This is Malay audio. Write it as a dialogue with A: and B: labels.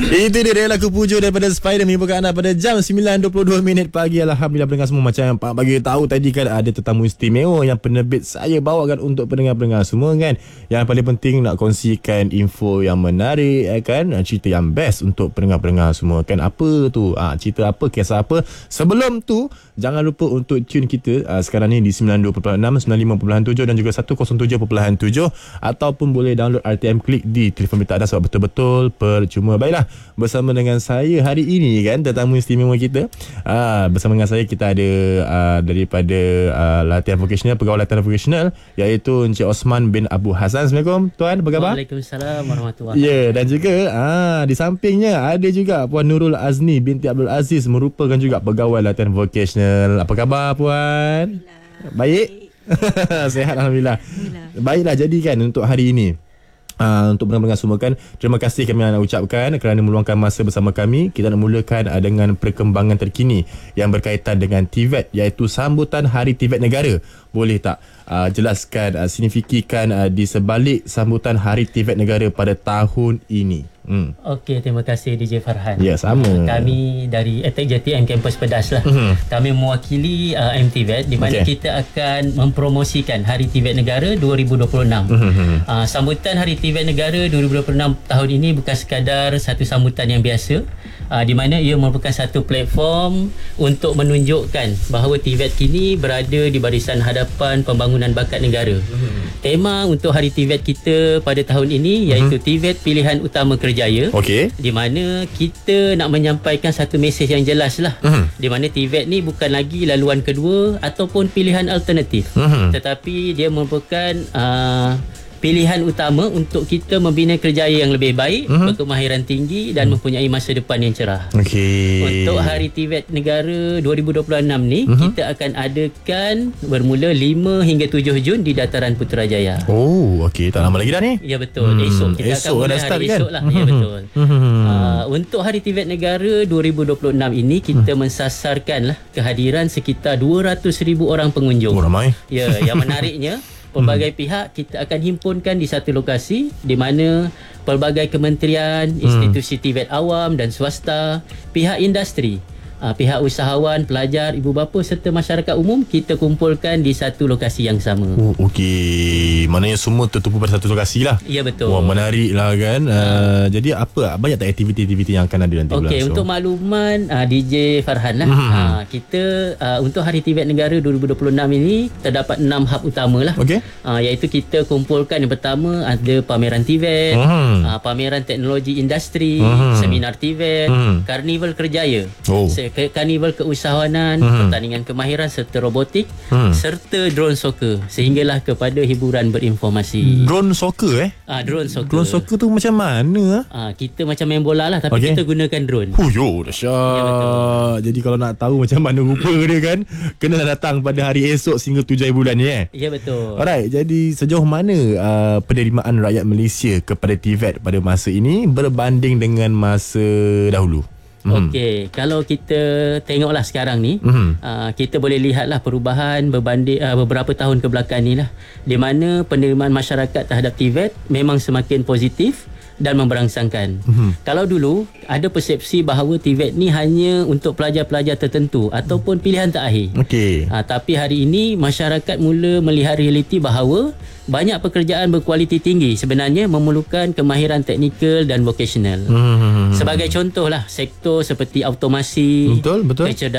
A: Itu dia lagu puju daripada Spider menghiburkan anda pada jam 9.22 pagi. Alhamdulillah pendengar semua, macam Pak bagi tahu tadi kan, ada tetamu istimewa yang penerbit saya bawakan untuk pendengar-pendengar semua kan. Yang paling penting nak kongsikan info yang menarik kan, cerita yang best untuk pendengar-pendengar semua kan. Apa tu? Cerita apa, kisah apa? Sebelum tu jangan lupa untuk tune kita sekarang ni di 92.6, 95.7 dan juga 107.7, ataupun boleh download RTM Klik di telefon bilik anda sebab betul-betul percuma. Baiklah, bersama dengan saya hari ini kan, tetamu istimewa kita. Bersama dengan saya kita ada daripada latihan vocational, pegawai latihan vocational, iaitu Encik Osman bin Abu Hassan. Assalamualaikum Tuan, apa khabar?
B: Waalaikumsalam warahmatullahi.
A: Ya, dan juga di sampingnya ada juga Puan Nurul Azni binti Abdul Aziz, merupakan juga pegawai latihan vocational. Apa khabar Puan? Baik. Sihat Alhamdulillah. Baiklah, jadi kan untuk hari ini, untuk pendengar semua kan, terima kasih kami nak ucapkan kerana meluangkan masa bersama kami. Kita nak mulakan dengan perkembangan terkini yang berkaitan dengan TVET, iaitu sambutan Hari TVET Negara. Boleh tak jelaskan signifikan di sebalik sambutan Hari TVET Negara pada tahun ini?
B: Okey, terima kasih DJ Farhan.
A: Ya, sama.
B: Kami dari Attack JTM Kampus Pedas lah. Kami mewakili MTVET, di mana kita akan mempromosikan Hari TVET Negara 2026. Sambutan Hari TVET Negara 2026 tahun ini bukan sekadar satu sambutan yang biasa, di mana ia merupakan satu platform untuk menunjukkan bahawa TVET kini berada di barisan hadapan pembangunan bakat negara. Tema untuk Hari TVET kita pada tahun ini iaitu TVET Pilihan Utama Kerjaya. Di mana kita nak menyampaikan satu mesej yang jelas lah, di mana TVET ni bukan lagi laluan kedua ataupun pilihan alternatif, tetapi dia merupakan pilihan utama untuk kita membina kerjaya yang lebih baik, berkemahiran tinggi dan mempunyai masa depan yang cerah. Untuk Hari TVET Negara 2026 ni, kita akan adakan bermula 5 hingga 7 Jun di Dataran Putrajaya.
A: Tak lama lagi dah ni.
B: Ya betul, esok kita akan mula hari esok lah. Ya betul. Untuk Hari TVET Negara 2026 ini, kita mensasarkan lah kehadiran sekitar 200,000 orang pengunjung.
A: Ramai.
B: Ya, yang menariknya pelbagai pihak kita akan himpunkan di satu lokasi, di mana pelbagai kementerian, institusi TVET awam dan swasta, pihak industri, pihak usahawan, pelajar, ibu bapa serta masyarakat umum kita kumpulkan di satu lokasi yang sama.
A: Okey, maknanya semua tertumpu pada satu lokasi lah.
B: Ya betul.
A: Wah, menarik lah kan. Jadi apa, banyak tak aktiviti-aktiviti yang akan ada nanti?
B: Okey, untuk makluman DJ Farhan lah, kita untuk Hari TVET Negara 2026 ini terdapat 6 hub utama lah. Iaitu kita kumpulkan, yang pertama ada pameran TVET, pameran teknologi industri, seminar TVET, karnival kerjaya, karnival keusahawanan, pertandingan kemahiran serta robotik, serta drone soccer, sehinggalah kepada hiburan berinformasi.
A: Drone soccer
B: Drone soccer.
A: Drone soccer tu macam mana?
B: Kita macam main bola lah, tapi kita gunakan drone.
A: Dahsyat. Ya, jadi kalau nak tahu macam mana rupa dia kan, kena datang pada hari esok sehingga 7 bulan ni.
B: Ya betul.
A: Alright, jadi sejauh mana penerimaan rakyat Malaysia kepada TVET pada masa ini berbanding dengan masa dahulu?
B: Okey, kalau kita tengoklah sekarang ni, kita boleh lihatlah perubahan berbanding beberapa tahun ke belakang ni lah, di mana penerimaan masyarakat terhadap TVET memang semakin positif dan memberangsangkan. Kalau dulu ada persepsi bahawa TVET ni hanya untuk pelajar-pelajar tertentu ataupun pilihan terakhir. Tapi hari ini masyarakat mula melihat realiti bahawa banyak pekerjaan berkualiti tinggi sebenarnya memerlukan kemahiran teknikal dan vocational. Sebagai contohlah, sektor seperti automasi,
A: betul.
B: kecerdasan